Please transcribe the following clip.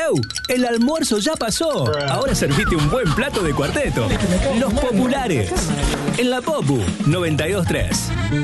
¡Ew! El almuerzo ya pasó. Ahora servite un buen plato de Cuarteto. Los populares. En la Popu 92.3.